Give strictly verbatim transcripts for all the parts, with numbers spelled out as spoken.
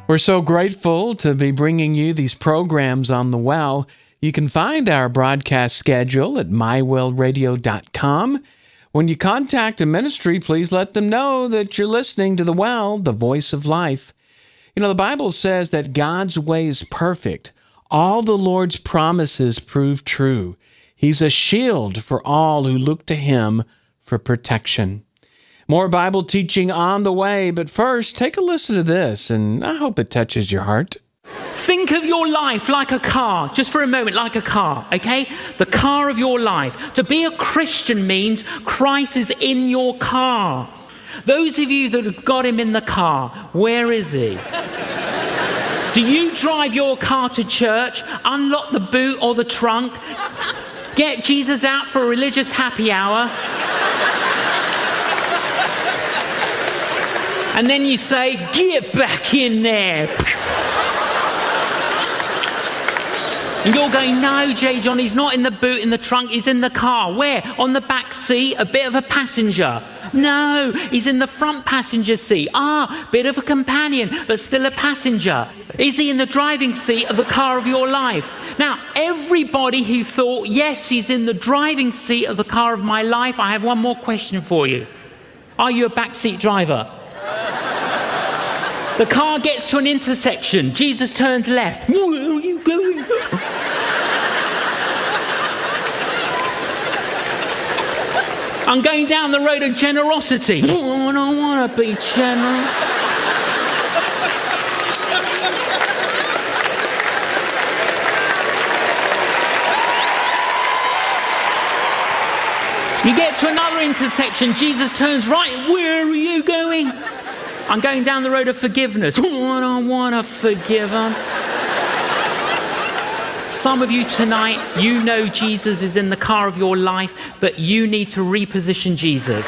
We're so grateful to be bringing you these programs on the Well. You can find our broadcast schedule at my well radio dot com. When you contact a ministry, please let them know that you're listening to the Well, the voice of life. You know, the Bible says that God's way is perfect. All the Lord's promises prove true. He's a shield for all who look to Him for protection. More Bible teaching on the way, but first, take a listen to this, and I hope it touches your heart. Think of your life like a car, just for a moment, like a car, okay? The car of your life. To be a Christian means Christ is in your car. Those of you that have got Him in the car, where is He? Do you drive your car to church, unlock the boot or the trunk, get Jesus out for a religious happy hour, and then you say, get back in there? And you're going, no, J. John, he's not in the boot, in the trunk, he's in the car. Where? On the back seat, a bit of a passenger. No, he's in the front passenger seat. Ah, bit of a companion, but still a passenger. Is he in the driving seat of the car of your life? Now, everybody who thought, yes, he's in the driving seat of the car of my life, I have one more question for you. Are you a backseat driver? The car gets to an intersection. Jesus turns left. Where are you going? I'm going down the road of generosity. Oh, I don't want to be generous. You get to another intersection. Jesus turns right. Where are you going? I'm going down the road of forgiveness. Oh, I don't want to forgive them. Some of you tonight, you know Jesus is in the car of your life, but you need to reposition Jesus.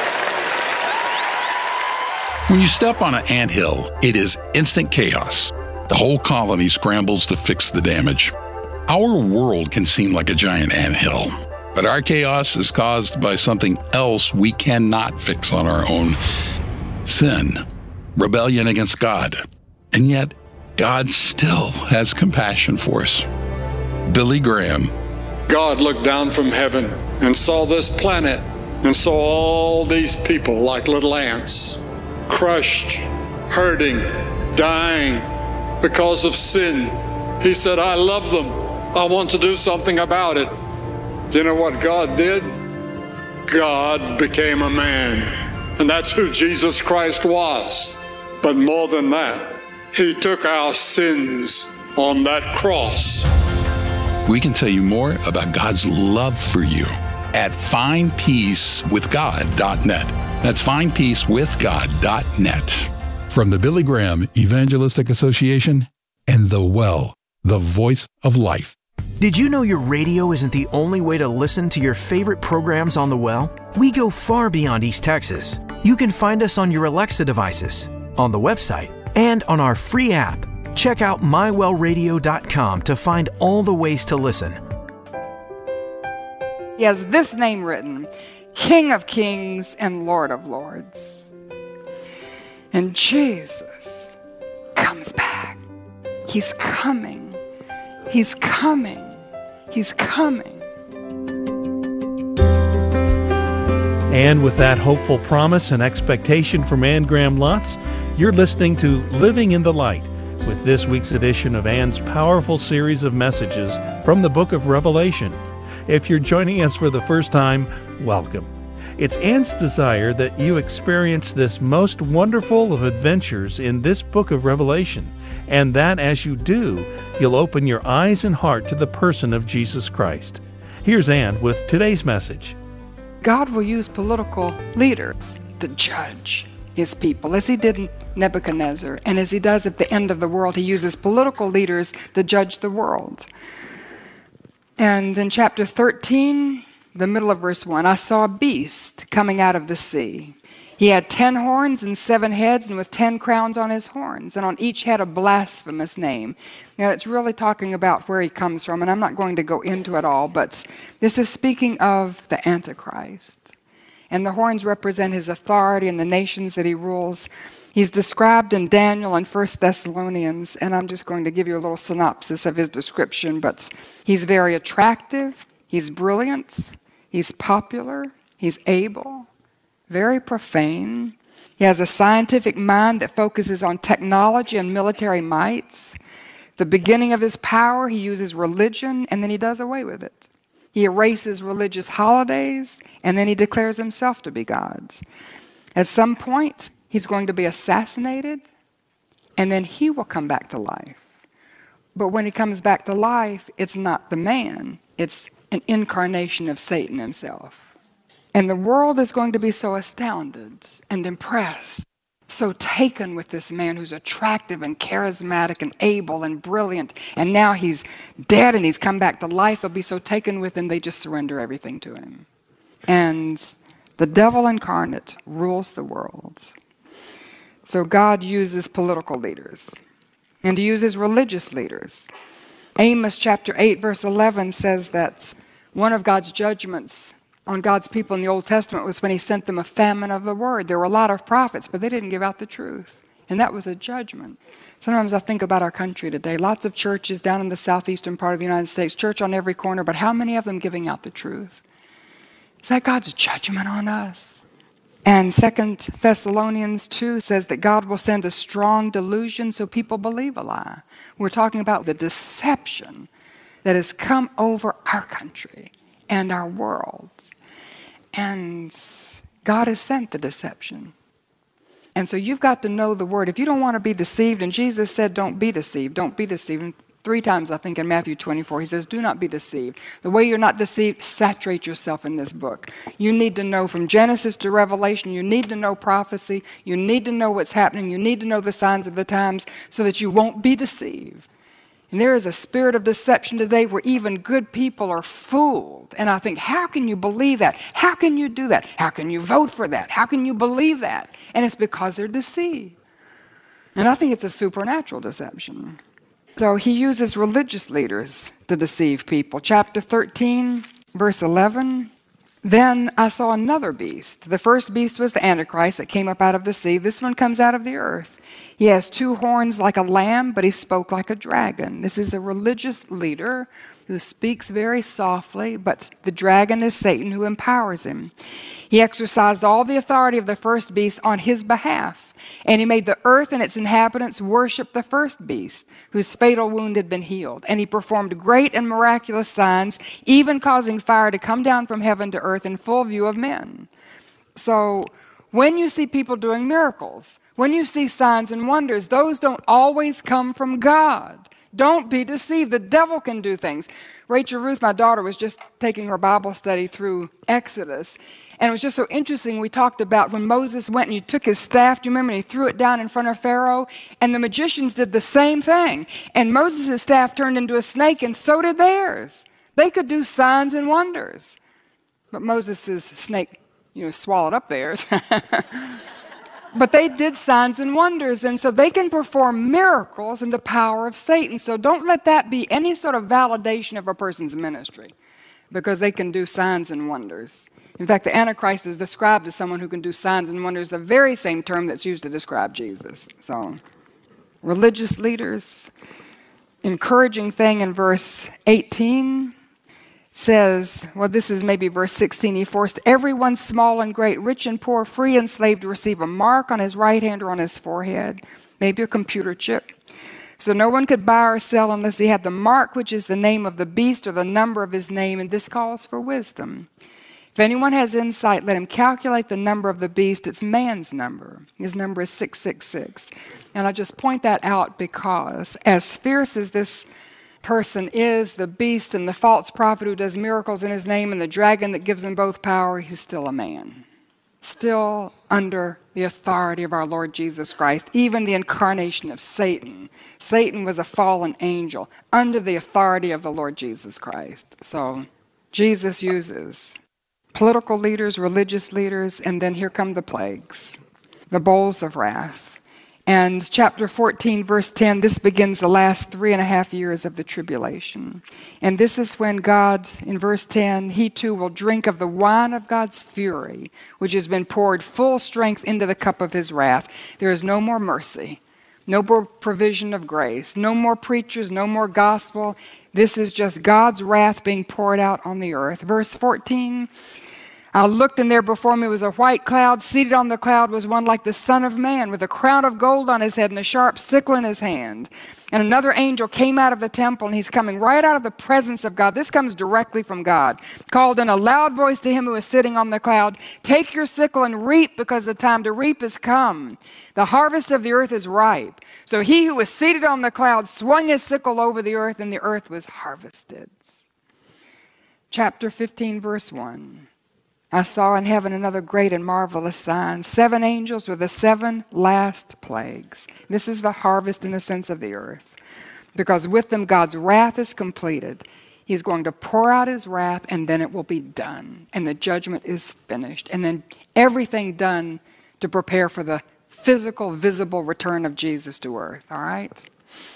When you step on an anthill, it is instant chaos. The whole colony scrambles to fix the damage. Our world can seem like a giant anthill, but our chaos is caused by something else we cannot fix on our own. Sin. Rebellion against God. And yet, God still has compassion for us. Billy Graham. God looked down from heaven and saw this planet and saw all these people like little ants, crushed, hurting, dying because of sin. He said, I love them. I want to do something about it. Do you know what God did? God became a man. And that's who Jesus Christ was. But more than that, He took our sins on that cross. We can tell you more about God's love for you at find peace with god dot net. That's find peace with god dot net. From the Billy Graham Evangelistic Association and The Well, the voice of life. Did you know your radio isn't the only way to listen to your favorite programs on The Well? We go far beyond East Texas. You can find us on your Alexa devices, on the website, and on our free app. Check out my well radio dot com to find all the ways to listen. He has this name written, King of Kings and Lord of Lords. And Jesus comes back. He's coming. He's coming. He's coming. And with that hopeful promise and expectation from Ann Graham Lotz, you're listening to Living in the Light with this week's edition of Ann's powerful series of messages from the book of Revelation. If you're joining us for the first time, welcome. It's Ann's desire that you experience this most wonderful of adventures in this book of Revelation, and that as you do, you'll open your eyes and heart to the person of Jesus Christ. Here's Ann with today's message. God will use political leaders to judge His people, as He did in Nebuchadnezzar, and as He does at the end of the world. He uses political leaders to judge the world. And in chapter thirteen, the middle of verse one, I saw a beast coming out of the sea. He had ten horns and seven heads, and with ten crowns on his horns, and on each head a blasphemous name. Now, it's really talking about where he comes from, and I'm not going to go into it all, but this is speaking of the Antichrist. And the horns represent his authority and the nations that he rules. He's described in Daniel and First Thessalonians, and I'm just going to give you a little synopsis of his description, but he's very attractive, he's brilliant, he's popular, he's able, very profane. He has a scientific mind that focuses on technology and military might. The beginning of his power, he uses religion, and then he does away with it. He erases religious holidays, and then he declares himself to be God. At some point, he's going to be assassinated, and then he will come back to life. But when he comes back to life, it's not the man. It's an incarnation of Satan himself. And the world is going to be so astounded and impressed, so taken with this man who's attractive and charismatic and able and brilliant, and now he's dead and he's come back to life. They'll be so taken with him, they just surrender everything to him. And the devil incarnate rules the world. So God uses political leaders, and he uses religious leaders. Amos chapter eight, verse eleven says that one of God's judgments on God's people in the Old Testament was when he sent them a famine of the word. There were a lot of prophets, but they didn't give out the truth. And that was a judgment. Sometimes I think about our country today. Lots of churches down in the southeastern part of the United States, church on every corner, but how many of them giving out the truth? Is that God's judgment on us? And Second Thessalonians two says that God will send a strong delusion so people believe a lie. We're talking about the deception that has come over our country and our world. And God has sent the deception. And so you've got to know the word. If you don't want to be deceived, and Jesus said, don't be deceived, don't be deceived. And three times, I think, in Matthew twenty-four, he says, do not be deceived. The way you're not deceived, saturate yourself in this book. You need to know from Genesis to Revelation. You need to know prophecy. You need to know what's happening. You need to know the signs of the times so that you won't be deceived. And there is a spirit of deception today where even good people are fooled. And I think, how can you believe that? How can you do that? How can you vote for that? How can you believe that? And it's because they're deceived. And I think it's a supernatural deception. So he uses religious leaders to deceive people. Chapter thirteen, verse eleven. Then I saw another beast. The first beast was the Antichrist that came up out of the sea. This one comes out of the earth. He has two horns like a lamb, but he spoke like a dragon. This is a religious leader who speaks very softly, but the dragon is Satan who empowers him. He exercised all the authority of the first beast on his behalf, and he made the earth and its inhabitants worship the first beast, whose fatal wound had been healed. And he performed great and miraculous signs, even causing fire to come down from heaven to earth in full view of men. So when you see people doing miracles, when you see signs and wonders, those don't always come from God. Don't be deceived. The devil can do things. Rachel Ruth, my daughter, was just taking her Bible study through Exodus. And it was just so interesting. We talked about when Moses went and he took his staff, do you remember? And he threw it down in front of Pharaoh. And the magicians did the same thing. And Moses' staff turned into a snake, and so did theirs. They could do signs and wonders. But Moses' snake, you know, swallowed up theirs. But they did signs and wonders, and so they can perform miracles in the power of Satan. So don't let that be any sort of validation of a person's ministry, because they can do signs and wonders. In fact, the Antichrist is described as someone who can do signs and wonders, the very same term that's used to describe Jesus. So, religious leaders, encouraging thing in verse eighteen says, well, this is maybe verse sixteen, he forced everyone, small and great, rich and poor, free and slave, to receive a mark on his right hand or on his forehead, maybe a computer chip. So no one could buy or sell unless he had the mark, which is the name of the beast or the number of his name, and this calls for wisdom. If anyone has insight, let him calculate the number of the beast. It's man's number. His number is six six six. And I just point that out because as fierce as this person is, the beast and the false prophet who does miracles in his name and the dragon that gives them both power, he's still a man. Still under the authority of our Lord Jesus Christ, even the incarnation of Satan. Satan was a fallen angel under the authority of the Lord Jesus Christ. So Jesus uses political leaders, religious leaders, and then here come the plagues, the bowls of wrath. And chapter fourteen, verse ten, this begins the last three and a half years of the tribulation. And this is when God, in verse ten, he too will drink of the wine of God's fury, which has been poured full strength into the cup of his wrath. There is no more mercy, no more provision of grace, no more preachers, no more gospel. This is just God's wrath being poured out on the earth. Verse fourteen, I looked, and there before me was a white cloud. Seated on the cloud was one like the Son of Man, with a crown of gold on his head and a sharp sickle in his hand. And another angel came out of the temple, and he's coming right out of the presence of God. This comes directly from God. Called in a loud voice to him who is sitting on the cloud, take your sickle and reap, because the time to reap is come. The harvest of the earth is ripe. So he who was seated on the cloud swung his sickle over the earth, and the earth was harvested. Chapter fifteen, verse one. I saw in heaven another great and marvelous sign, seven angels with the seven last plagues. This is the harvest in the sense of the earth, because with them God's wrath is completed. He's going to pour out his wrath, and then it will be done, and the judgment is finished, and then everything done to prepare for the physical, visible return of Jesus to earth, all right? It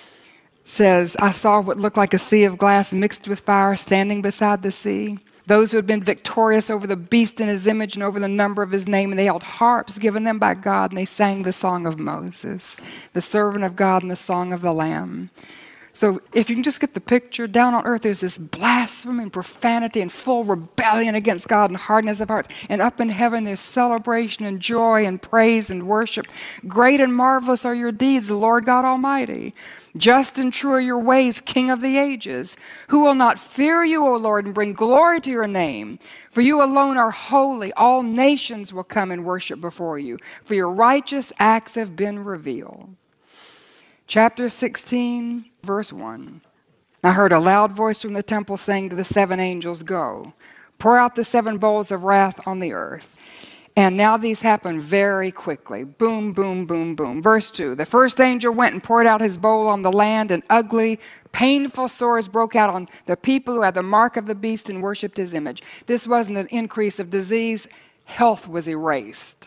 says, I saw what looked like a sea of glass mixed with fire standing beside the sea. Those who had been victorious over the beast in his image and over the number of his name, and they held harps given them by God, and they sang the song of Moses, the servant of God, and the song of the Lamb. So if you can just get the picture, down on earth there's this blasphemy and profanity and full rebellion against God and hardness of hearts. And up in heaven there's celebration and joy and praise and worship. Great and marvelous are your deeds, the Lord God Almighty. Just and true are your ways, King of the ages. Who will not fear you, O Lord, and bring glory to your name? For you alone are holy. All nations will come and worship before you, for your righteous acts have been revealed. Chapter sixteen, verse one. I heard a loud voice from the temple saying to the seven angels, go, pour out the seven bowls of wrath on the earth. And now these happen very quickly. Boom, boom, boom, boom. Verse two, the first angel went and poured out his bowl on the land, and ugly, painful sores broke out on the people who had the mark of the beast and worshipped his image. This wasn't an increase of disease. Health was erased.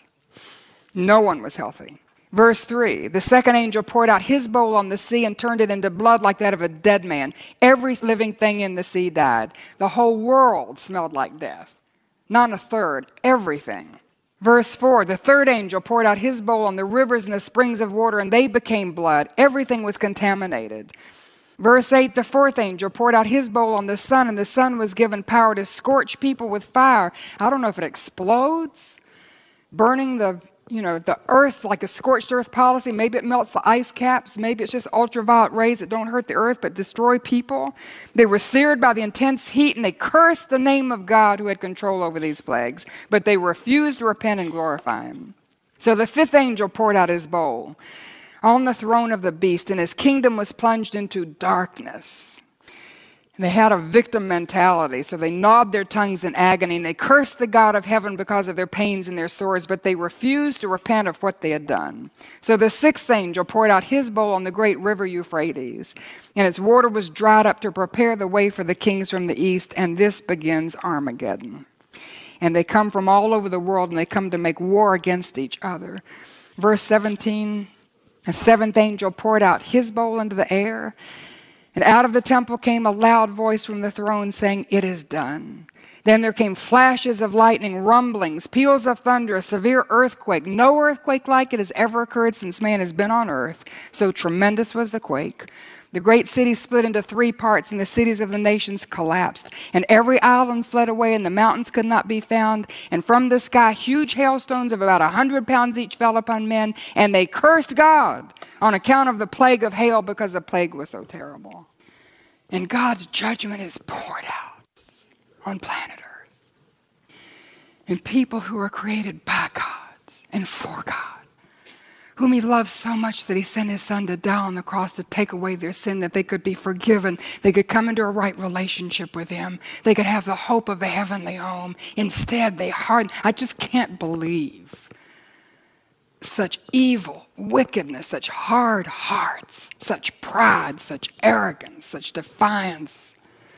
No one was healthy. Verse three, the second angel poured out his bowl on the sea and turned it into blood like that of a dead man. Every living thing in the sea died. The whole world smelled like death. Not a third, everything. Verse four, the third angel poured out his bowl on the rivers and the springs of water, and they became blood. Everything was contaminated. Verse eight, the fourth angel poured out his bowl on the sun, and the sun was given power to scorch people with fire. I don't know if it explodes, burning the, you know, the earth like a scorched earth policy. Maybe it melts the ice caps. Maybe it's just ultraviolet rays that don't hurt the earth but destroy people. They were seared by the intense heat, and they cursed the name of God who had control over these plagues, but they refused to repent and glorify him. So the fifth angel poured out his bowl on the throne of the beast, and his kingdom was plunged into darkness. And they had a victim mentality, so they gnawed their tongues in agony, and they cursed the God of heaven because of their pains and their sores, but they refused to repent of what they had done. So the sixth angel poured out his bowl on the great river Euphrates, and its water was dried up to prepare the way for the kings from the east, and this begins Armageddon. And they come from all over the world, and they come to make war against each other. Verse seventeen, the seventh angel poured out his bowl into the air, and out of the temple came a loud voice from the throne saying, it is done. Then there came flashes of lightning, rumblings, peals of thunder, a severe earthquake. No earthquake like it has ever occurred since man has been on earth. So tremendous was the quake. The great city split into three parts, and the cities of the nations collapsed. And every island fled away, and the mountains could not be found. And from the sky, huge hailstones of about a hundred pounds each fell upon men, and they cursed God on account of the plague of hail, because the plague was so terrible. And God's judgment is poured out on planet Earth. And people who are created by God and for God, whom he loves so much that he sent his son to die on the cross to take away their sin, that they could be forgiven, they could come into a right relationship with him, they could have the hope of a heavenly home. Instead, they harden. I just can't believe such evil, wickedness, such hard hearts, such pride, such arrogance, such defiance.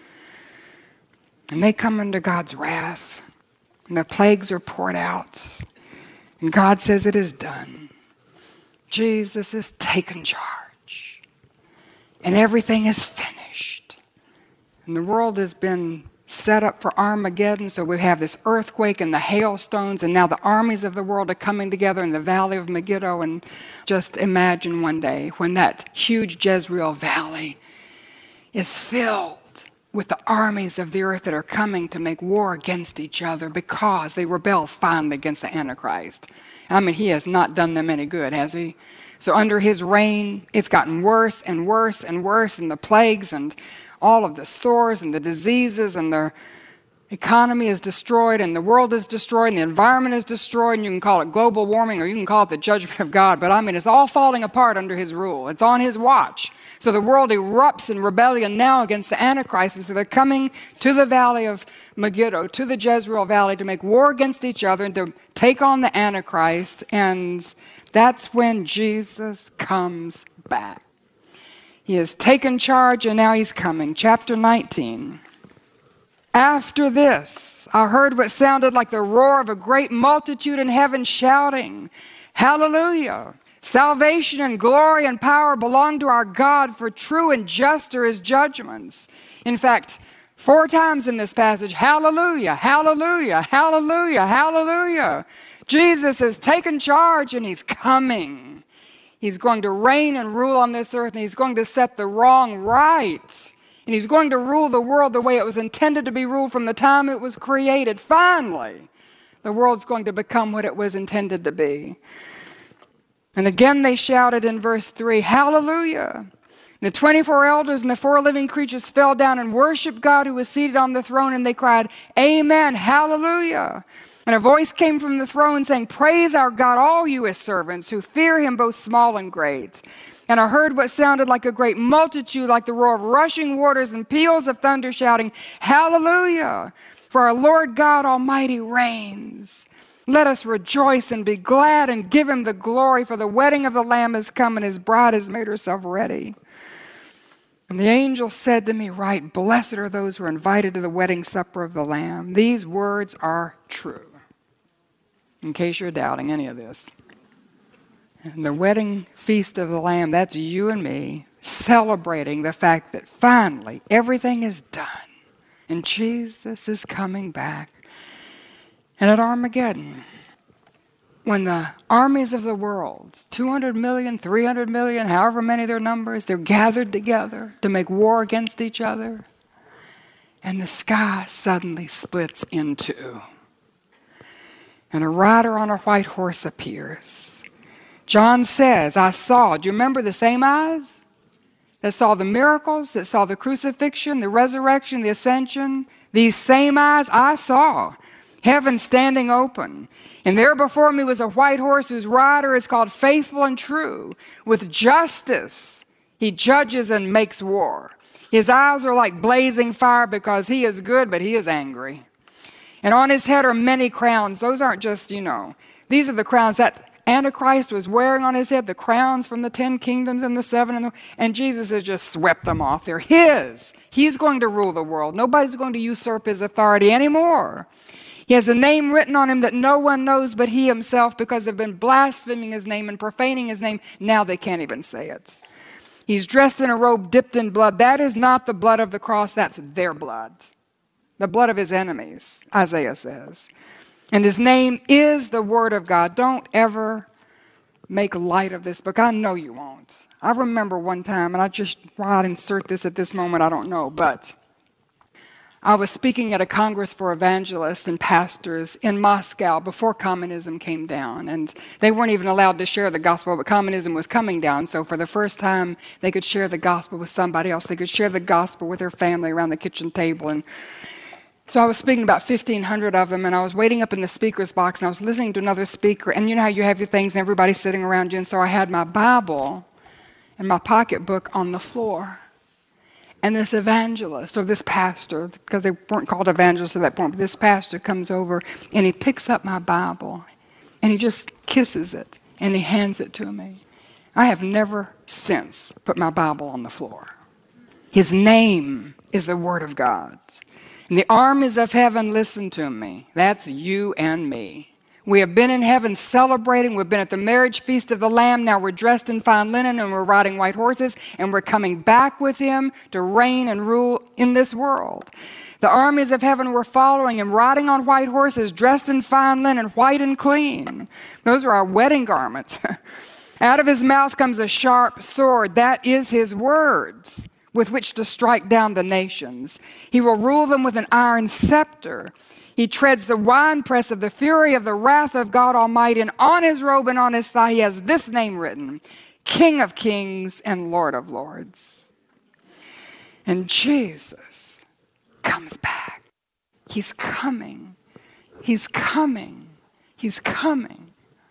And they come under God's wrath, and the plagues are poured out, and God says it is done. Jesus is taken charge. And everything is finished. And the world has been set up for Armageddon, so we have this earthquake and the hailstones, and now the armies of the world are coming together in the valley of Megiddo. And just imagine one day when that huge Jezreel valley is filled with the armies of the earth that are coming to make war against each other because they rebel finally against the Antichrist. I mean, he has not done them any good, has he? So under his reign, it's gotten worse and worse and worse, and the plagues and all of the sores and the diseases, and the economy is destroyed, and the world is destroyed, and the environment is destroyed, and you can call it global warming or you can call it the judgment of God, but I mean, it's all falling apart under his rule. It's on his watch. So the world erupts in rebellion now against the Antichrist, so they're coming to the valley of Megiddo, to the Jezreel Valley, to make war against each other and to take on the Antichrist, and that's when Jesus comes back. He has taken charge, and now he's coming. Chapter nineteen. After this, I heard what sounded like the roar of a great multitude in heaven shouting, "Hallelujah! Salvation and glory and power belong to our God, for true and just are his judgments." In fact, four times in this passage, hallelujah, hallelujah, hallelujah, hallelujah. Jesus has taken charge, and he's coming. He's going to reign and rule on this earth, and he's going to set the wrong right. And he's going to rule the world the way it was intended to be ruled from the time it was created. Finally, the world's going to become what it was intended to be. And again they shouted in verse three, "Hallelujah!" And the twenty-four elders and the four living creatures fell down and worshiped God who was seated on the throne, and they cried, "Amen, hallelujah." And a voice came from the throne saying, "Praise our God, all you his servants, who fear him, both small and great." And I heard what sounded like a great multitude, like the roar of rushing waters and peals of thunder, shouting, "Hallelujah! For our Lord God Almighty reigns. Let us rejoice and be glad and give him the glory, for the wedding of the Lamb has come, and his bride has made herself ready." And the angel said to me, "Write, blessed are those who are invited to the wedding supper of the Lamb." These words are true, in case you're doubting any of this. And the wedding feast of the Lamb, that's you and me celebrating the fact that finally everything is done and Jesus is coming back. And at Armageddon, when the armies of the world, two hundred million, three hundred million, however many their numbers, they're gathered together to make war against each other, and the sky suddenly splits in two. And a rider on a white horse appears. John says, "I saw," do you remember the same eyes that saw the miracles, that saw the crucifixion, the resurrection, the ascension? These same eyes I saw heaven standing open. And there before me was a white horse whose rider is called Faithful and True. With justice he judges and makes war. His eyes are like blazing fire, because he is good, but he is angry. And on his head are many crowns. Those aren't just, you know, these are the crowns that Antichrist was wearing on his head, the crowns from the ten kingdoms and the seven, and, the, and Jesus has just swept them off. They're his. He's going to rule the world. Nobody's going to usurp his authority anymore. He has a name written on him that no one knows but he himself, because they've been blaspheming his name and profaning his name. Now they can't even say it. He's dressed in a robe dipped in blood. That is not the blood of the cross. That's their blood. The blood of his enemies, Isaiah says. And his name is the Word of God. Don't ever make light of this book. I know you won't. I remember one time, and I just, why I'd insert this at this moment, I don't know, but I was speaking at a Congress for evangelists and pastors in Moscow before communism came down. And they weren't even allowed to share the gospel, but communism was coming down. So for the first time, they could share the gospel with somebody else. They could share the gospel with their family around the kitchen table. And so I was speaking to about fifteen hundred of them, and I was waiting up in the speaker's box, and I was listening to another speaker. And you know how you have your things and everybody's sitting around you. And so I had my Bible and my pocketbook on the floor. And this evangelist, or this pastor, because they weren't called evangelists at that point, but this pastor comes over and he picks up my Bible and he just kisses it and he hands it to me. I have never since put my Bible on the floor. His name is the Word of God. And the armies of heaven listen to me. That's you and me. We have been in heaven celebrating. We've been at the marriage feast of the Lamb. Now we're dressed in fine linen and we're riding white horses, and we're coming back with him to reign and rule in this world. The armies of heaven were following him, riding on white horses, dressed in fine linen, white and clean. Those are our wedding garments. Out of his mouth comes a sharp sword. That is his words with which to strike down the nations. He will rule them with an iron scepter. He treads the winepress of the fury of the wrath of God Almighty, and on his robe and on his thigh he has this name written, King of Kings and Lord of Lords. And Jesus comes back. He's coming. He's coming. He's coming.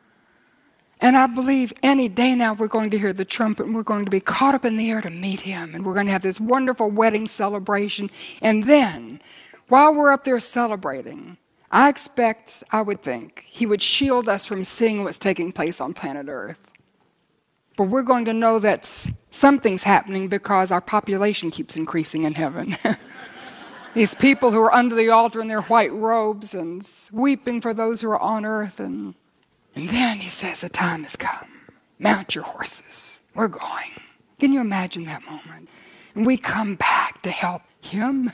And I believe any day now we're going to hear the trumpet and we're going to be caught up in the air to meet him. And we're going to have this wonderful wedding celebration. And then, while we're up there celebrating, I expect, I would think, he would shield us from seeing what's taking place on planet Earth. But we're going to know that something's happening because our population keeps increasing in heaven. These people who are under the altar in their white robes and weeping for those who are on earth. And, and then he says, the time has come. Mount your horses. We're going. Can you imagine that moment? And we come back to help him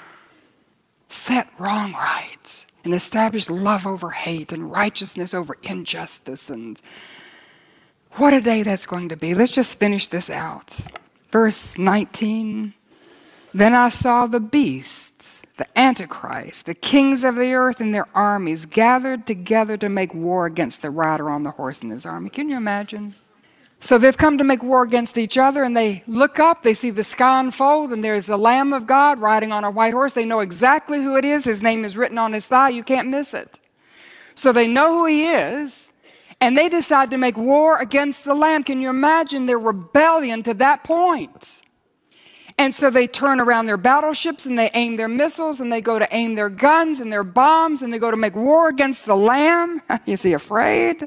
set wrong right and establish love over hate and righteousness over injustice. And what a day that's going to be. Let's just finish this out. Verse nineteen. Then I saw the beast, the Antichrist, the kings of the earth and their armies gathered together to make war against the rider on the horse and his army. Can you imagine? So they've come to make war against each other, and they look up, they see the sky unfold, and there's the Lamb of God riding on a white horse. They know exactly who it is. His name is written on his thigh. You can't miss it. So they know who he is, and they decide to make war against the Lamb. Can you imagine their rebellion to that point? And so they turn around their battleships and they aim their missiles and they go to aim their guns and their bombs and they go to make war against the Lamb. Is he afraid?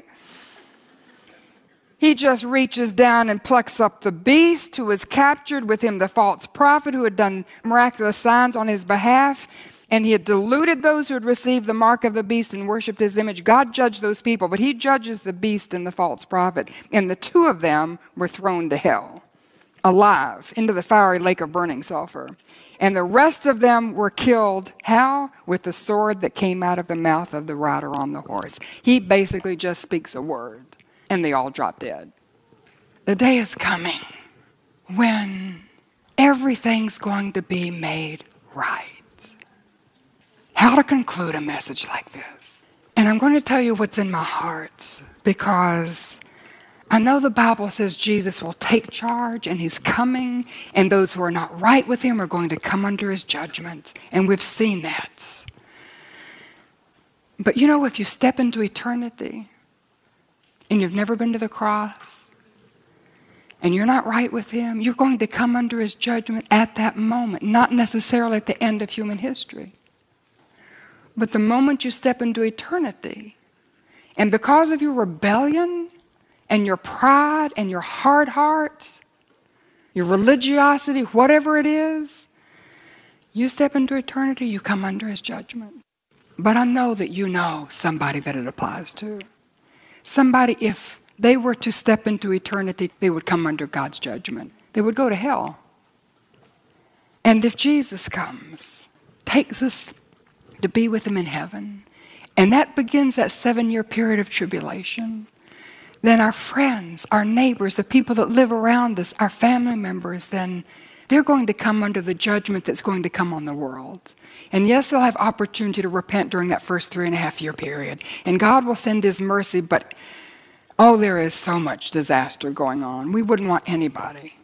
He just reaches down and plucks up the beast who was captured, with him the false prophet who had done miraculous signs on his behalf. And he had deluded those who had received the mark of the beast and worshipped his image. God judged those people, but he judges the beast and the false prophet. And the two of them were thrown to hell, alive, into the fiery lake of burning sulfur. And the rest of them were killed, how? With the sword that came out of the mouth of the rider on the horse. He basically just speaks a word, and they all drop dead. The day is coming when everything's going to be made right. How to conclude a message like this? And I'm going to tell you what's in my heart, because I know the Bible says Jesus will take charge and he's coming, and those who are not right with him are going to come under his judgment. And we've seen that. But you know, if you step into eternity and you've never been to the cross and you're not right with him, you're going to come under his judgment at that moment, not necessarily at the end of human history. But the moment you step into eternity, and because of your rebellion and your pride and your hard heart, your religiosity, whatever it is, you step into eternity, you come under his judgment. But I know that you know somebody that it applies to. Somebody, if they were to step into eternity, they would come under God's judgment. They would go to hell. And if Jesus comes, takes us to be with him in heaven, and that begins that seven-year period of tribulation, then our friends, our neighbors, the people that live around us, our family members, then they're going to come under the judgment that's going to come on the world. And yes, they'll have opportunity to repent during that first three and a half year period. And God will send his mercy, but oh, there is so much disaster going on. We wouldn't want anybody